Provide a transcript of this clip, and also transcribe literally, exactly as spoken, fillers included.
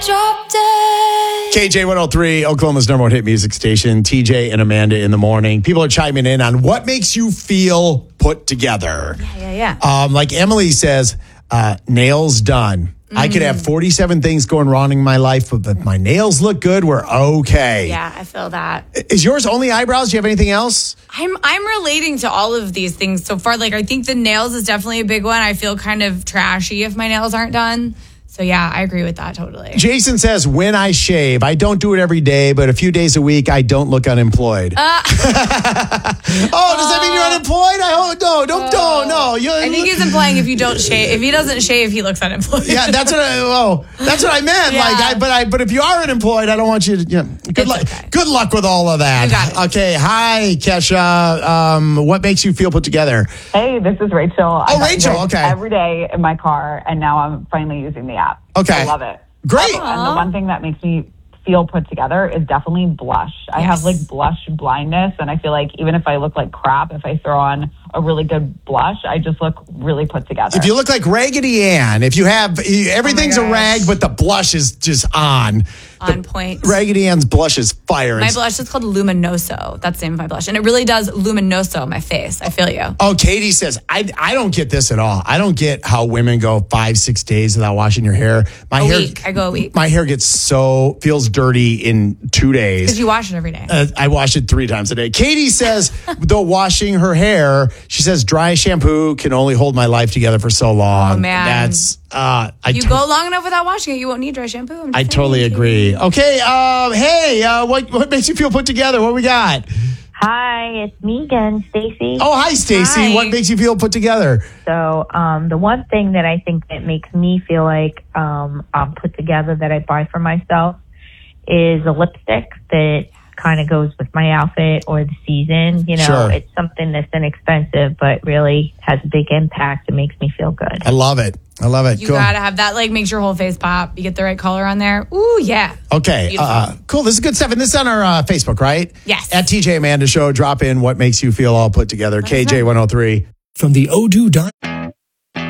Drop dead. K J one oh three, Oklahoma's number one hit music station. T J and Amanda in the morning. People are chiming in on what makes you feel put together. Yeah, yeah, yeah. Um, like Emily says, uh, nails done. Mm. I could have forty-seven things going wrong in my life, but if my nails look good, we're okay. Yeah, I feel that. Is yours only eyebrows? Do you have anything else? I'm I'm relating to all of these things so far. Like, I think the nails is definitely a big one. I feel kind of trashy if my nails aren't done. So, yeah, I agree with that totally. Jason says, when I shave, I don't do it every day, but a few days a week, I don't look unemployed. Uh, oh, does that mean you're unemployed? I hope no, don't, uh, don't, no. You, I think he's implying if you don't shave, if he doesn't shave, he looks unemployed. Yeah, that's what I, oh, that's what I meant. Yeah. Like, I, but I, but if you are unemployed, I don't want you to. You know, good luck. Okay. Good luck with all of that. You got it. Okay, hi, Kesha. Um, what makes you feel put together? Hey, this is Rachel. Oh, I Rachel. Okay. Every day in my car, and now I'm finally using the app. Okay. I love it. Great. Um, and the one thing that makes me feel put together is definitely blush. Yes. I have like blush blindness, and I feel like even if I look like crap, if I throw on a really good blush, I just look really put together. If you look like Raggedy Ann, if you have everything's oh a rag, but the blush is just on. On the, point. Raggedy Ann's blush is fire. My blush is called Luminoso. That's the name of my blush. And it really does Luminoso my face. I feel you. Oh, Katie says, I I don't get this at all. I don't get how women go five, six days without washing your hair. My a hair, week. I go a week. My hair gets so, feels dirty in two days. Because you wash it every day. Uh, I wash it three times a day. Katie says, though washing her hair, she says, dry shampoo can only hold my life together for so long. Oh, man. That's, uh, I You to- go long enough without washing it, you won't need dry shampoo. I'm just I saying, totally Katie. agree. Okay, um, hey, uh, what what makes you feel put together? What we got? Hi, it's me again, Stacy. Oh, hi, Stacy. Hi. What makes you feel put together? So, um, the one thing that I think that makes me feel like um, I'm put together that I buy for myself is a lipstick that kind of goes with my outfit or the season. You know, Sure. It's something that's inexpensive, but really has a big impact. It makes me feel good. I love it. I love it. You cool. gotta have that, like, makes your whole face pop. You get the right color on there. Ooh, yeah. Okay, uh, cool. This is good stuff. And this is on our uh, Facebook, right? Yes. At T J Amanda Show, drop in what makes you feel all put together. K J one oh three. From the Odoo dot